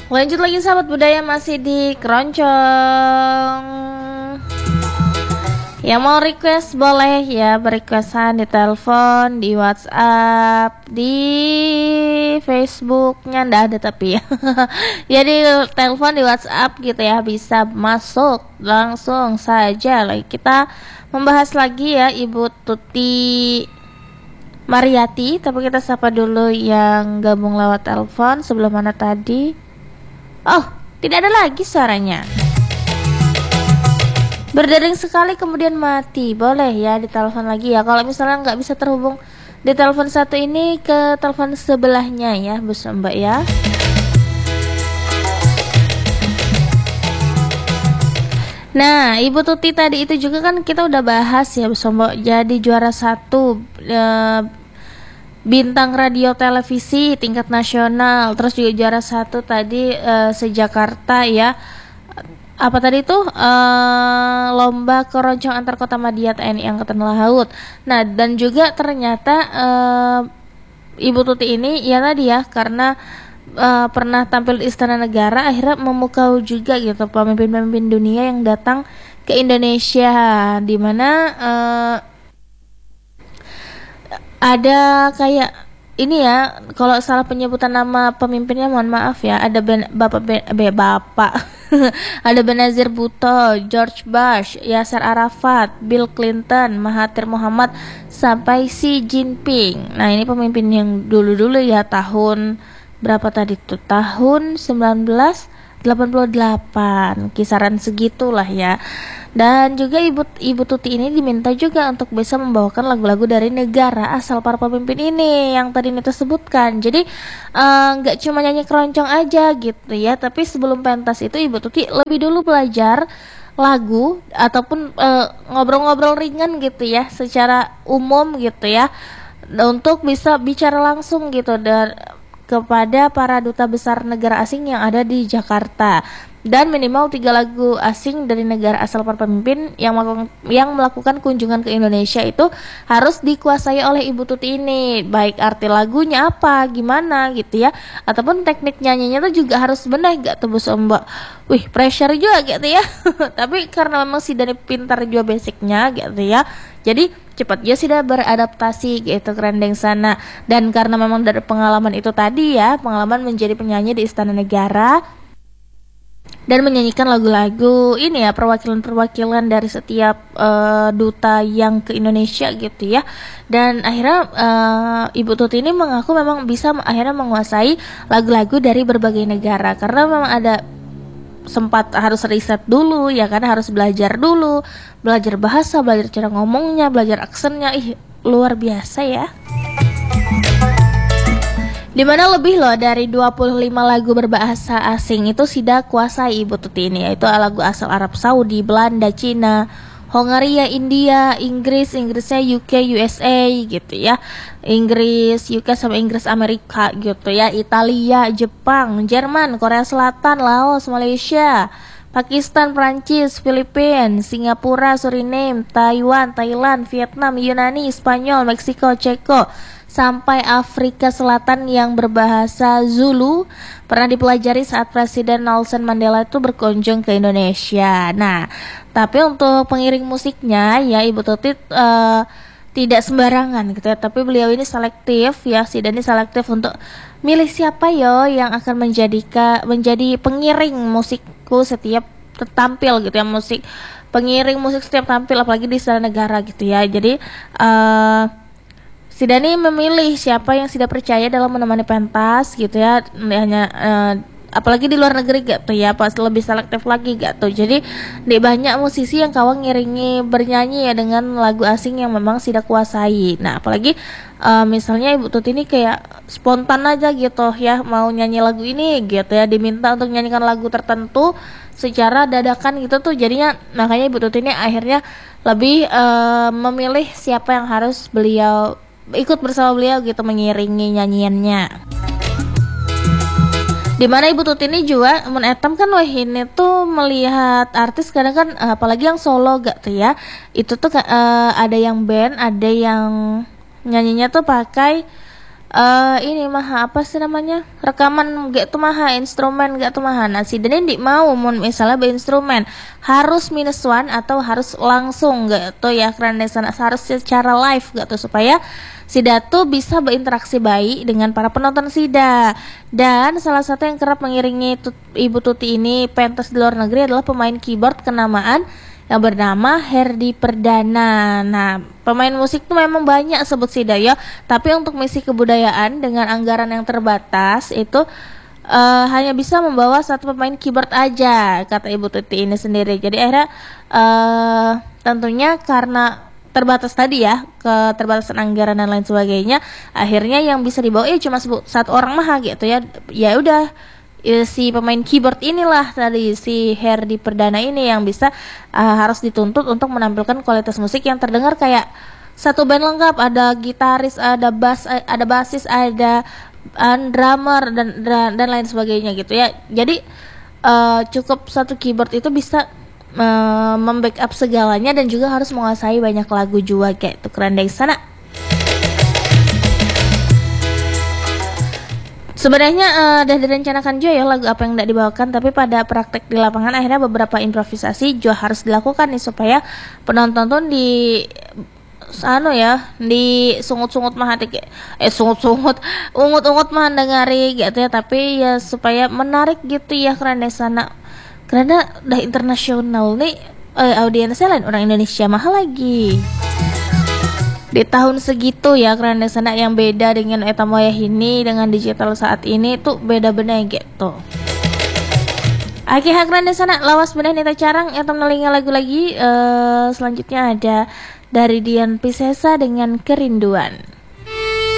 Lanjut lagi sahabat budaya, masih di Keroncong. Yang mau request boleh ya, berequestan di telepon, di WhatsApp, di Facebooknya ndak ada tapi ya. Ya di telepon, di WhatsApp gitu ya, bisa masuk langsung saja. Lagi kita membahas lagi ya Ibu Tuti Mariati, tapi kita sapa dulu yang gabung lewat telepon sebelum mana tadi. Oh, tidak ada lagi suaranya. Berdering sekali kemudian mati. Boleh ya ditelepon lagi ya. Kalau misalnya nggak bisa terhubung di telepon satu ini, ke telepon sebelahnya ya Bu Mbak ya. Nah, Ibu Tuti tadi itu juga kan kita udah bahas ya Bu Mbak. Jadi juara satu bintang radio televisi tingkat nasional. Terus juga juara satu tadi se-Jakarta ya. Apa tadi tuh lomba keroncong antar kota Madia TNI Angkatan Laut. Nah, dan juga ternyata Ibu Tuti ini ya tadi ya, karena pernah tampil di Istana Negara, akhirnya memukau juga gitu pemimpin-pemimpin dunia yang datang ke Indonesia, di mana ada kayak ini ya, kalau salah penyebutan nama pemimpinnya mohon maaf ya. Ada Bapak ada Benazir Bhutto, George Bush, Yasser Arafat, Bill Clinton, Mahathir Mohamad, sampai Xi Jinping. Nah, ini pemimpin yang dulu-dulu ya, tahun berapa tadi tuh? Tahun 1988, kisaran segitulah ya. Dan juga Ibu Tuti ini diminta juga untuk bisa membawakan lagu-lagu dari negara asal para pemimpin ini yang tadi Nita sebutkan. Jadi nggak cuma nyanyi keroncong aja gitu ya, tapi sebelum pentas itu Ibu Tuti lebih dulu belajar lagu ataupun ngobrol-ngobrol ringan gitu ya, secara umum gitu ya, untuk bisa bicara langsung gitu dan kepada para duta besar negara asing yang ada di Jakarta. Dan minimal 3 lagu asing dari negara asal para pemimpin yang melakukan kunjungan ke Indonesia itu harus dikuasai oleh Ibu Tuti ini, baik arti lagunya apa, gimana gitu ya, ataupun teknik nyanyinya tuh juga harus benar gak tuh Bu Mbak. Wih, pressure juga gitu ya. Tapi karena memang si Dani pintar juga basicnya gitu ya, jadi cepat dia sudah beradaptasi gitu ke rendeng sana. Dan karena memang dari pengalaman itu tadi ya, pengalaman menjadi penyanyi di Istana Negara dan menyanyikan lagu-lagu ini ya, perwakilan-perwakilan dari setiap duta yang ke Indonesia gitu ya. Dan akhirnya Ibu Tuti ini mengaku memang bisa akhirnya menguasai lagu-lagu dari berbagai negara, karena memang ada sempat harus riset dulu ya kan, harus belajar dulu, belajar bahasa, belajar cara ngomongnya, belajar aksennya. Luar biasa ya. Dimana lebih loh dari 25 lagu berbahasa asing itu sudah kuasai Ibu Tuti ini, yaitu lagu asal Arab Saudi, Belanda, Cina, Hongaria, India, Inggrisnya UK, USA gitu ya, Inggris, UK sama Inggris Amerika gitu ya, Italia, Jepang, Jerman, Korea Selatan, Laos, Malaysia, Pakistan, Prancis, Filipina, Singapura, Suriname, Taiwan, Thailand, Vietnam, Yunani, Spanyol, Meksiko, Ceko, sampai Afrika Selatan yang berbahasa Zulu pernah dipelajari saat Presiden Nelson Mandela itu berkunjung ke Indonesia. Nah, tapi untuk pengiring musiknya ya Ibu Tuti tidak sembarangan gitu ya, tapi beliau ini selektif ya, si Dani selektif untuk milih siapa yo yang akan menjadi pengiring musikku setiap tampil gitu ya, pengiring musik setiap tampil, apalagi di Istana Negara gitu ya. Jadi si Dani memilih siapa yang sudah percaya dalam menemani pentas gitu ya, hanya apalagi di luar negeri gitu ya, pas lebih selektif lagi gitu. Jadi di banyak musisi yang kawan ngiringi bernyanyi ya dengan lagu asing yang memang sudah kuasai. Nah, apalagi misalnya Ibu Tuti ini kayak spontan aja gitu ya, mau nyanyi lagu ini gitu ya, diminta untuk nyanyikan lagu tertentu secara dadakan gitu tuh. Jadinya makanya Ibu Tuti ini akhirnya lebih memilih siapa yang harus beliau ikut bersama beliau gitu mengiringi nyanyiannya. Dimana Ibu Tuti ini juga menetam kan, wah ini tuh melihat artis kadang kan apalagi yang solo gak tuh ya, itu tuh ada yang band, ada yang nyanyinya tuh pakai ini mah apa sih namanya, rekaman gak tuh maha, instrumen gak tuh maha. Nah si Dene di mau misalnya berinstrumen harus -1 atau harus langsung gak tuh ya, karena sana harus secara live gak tuh, supaya Sida tuh bisa berinteraksi baik dengan para penonton Sida. Dan salah satu yang kerap mengiringi Ibu Tuti ini pentas di luar negeri adalah pemain keyboard kenamaan yang bernama Herdi Perdana. Nah, pemain musik tuh memang banyak sebut Sida ya, tapi untuk misi kebudayaan dengan anggaran yang terbatas itu hanya bisa membawa satu pemain keyboard aja, kata Ibu Tuti ini sendiri. Jadi akhirnya tentunya karena terbatas tadi ya, keterbatasan anggaran dan lain sebagainya, akhirnya yang bisa dibawa cuma satu orang mah gitu ya. Ya udah, si pemain keyboard inilah tadi, si Herdi Perdana ini yang bisa harus dituntut untuk menampilkan kualitas musik yang terdengar kayak satu band lengkap, ada gitaris, ada bass, ada bassis, ada drummer dan lain sebagainya gitu ya. Jadi cukup satu keyboard itu bisa membackup segalanya dan juga harus menguasai banyak lagu juga, kayak itu keren dari sana. Sebenarnya udah direncanakan juga ya lagu apa yang tidak dibawakan, tapi pada praktek di lapangan akhirnya beberapa improvisasi juga harus dilakukan nih supaya penonton tuh di sungut-sungut mah hati sungut-sungut ungut-ungut mah dengari gitu ya, tapi ya supaya menarik gitu ya, karena sana karena udah internasional nih, audiensnya lain orang Indonesia mahal lagi di tahun segitu ya, karena sana yang beda dengan eta moya ini dengan digital saat ini tuh beda bener gitu. Oke, karena sana lawas bener nita carang atau menelinga lagu lagi. Selanjutnya ada dari Dian Piscesa dengan Kerinduan.